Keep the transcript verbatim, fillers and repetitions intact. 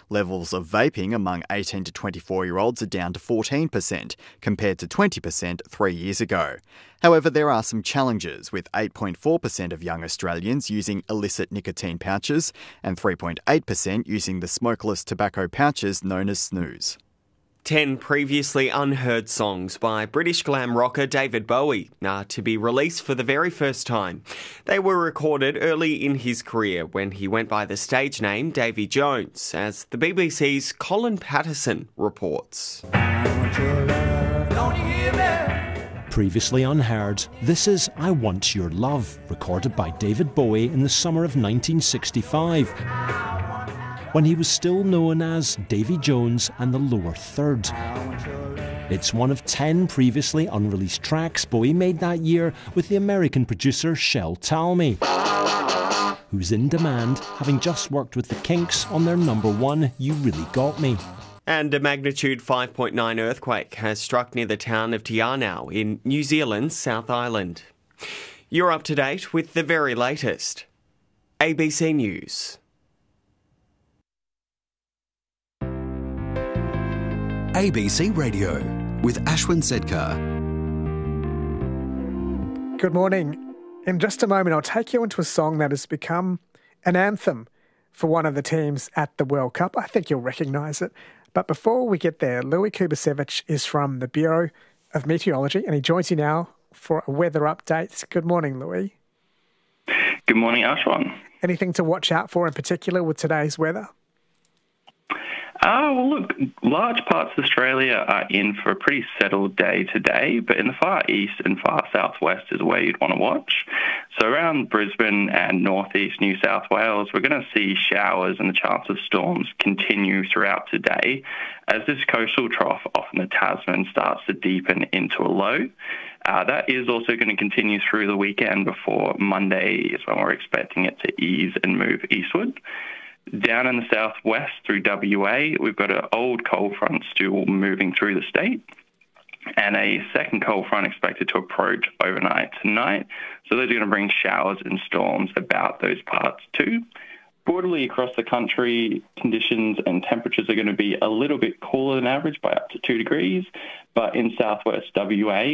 Levels of vaping among eighteen to twenty-four-year-olds are down to fourteen percent, compared to twenty percent three years ago. However, there are some challenges, with eight point four percent of young Australians using illicit nicotine pouches and three point eight percent using the smokeless tobacco pouches known as snus. Ten previously unheard songs by British glam rocker David Bowie are to be released for the very first time. They were recorded early in his career when he went by the stage name Davy Jones, as the B B C's Colin Patterson reports. Previously unheard, this is I Want Your Love, recorded by David Bowie in the summer of nineteen sixty-five. When he was still known as Davy Jones and the Lower Third. It's one of ten previously unreleased tracks Bowie made that year with the American producer Shel Talmy, who's in demand, having just worked with the Kinks on their number one You Really Got Me. And a magnitude five point nine earthquake has struck near the town of Te Anau in New Zealand's South Island. You're up to date with the very latest. A B C News. A B C Radio with Ashwin Sedkar. Good morning. In just a moment, I'll take you into a song that has become an anthem for one of the teams at the World Cup. I think you'll recognise it. But before we get there, Louis Kubasevich is from the Bureau of Meteorology, and he joins you now for a weather update. Good morning, Louis. Good morning, Ashwin. Anything to watch out for in particular with today's weather? Oh, well, look, large parts of Australia are in for a pretty settled day today, but in the far east and far southwest is where you'd want to watch. So around Brisbane and northeast New South Wales, we're going to see showers and the chance of storms continue throughout today as this coastal trough off in the Tasman starts to deepen into a low. Uh, that is also going to continue through the weekend before Monday is when we're expecting it to ease and move eastward. Down in the southwest through W A, we've got an old cold front still moving through the state and a second cold front expected to approach overnight tonight. So those are going to bring showers and storms about those parts too. Broadly across the country, conditions and temperatures are going to be a little bit cooler than average by up to two degrees, but in southwest W A,